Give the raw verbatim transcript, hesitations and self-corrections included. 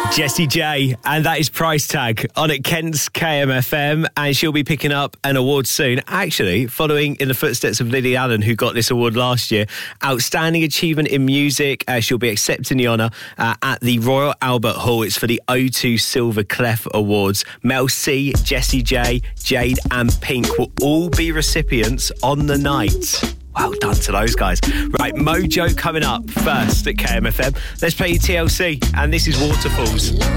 Jessie J, and that is Price Tag on at Kent's K M F M, and she'll be picking up an award soon. Actually, following in the footsteps of Lily Allen, who got this award last year. Outstanding Achievement in Music. Uh, she'll be accepting the honour uh, at the Royal Albert Hall. It's for the O two Silver Clef Awards. Mel C, Jessie J, Jade and Pink will all be recipients on the night. Well done to those guys. Right, Mojo coming up first at K M F M. Let's play you T L C, and this is Waterfalls.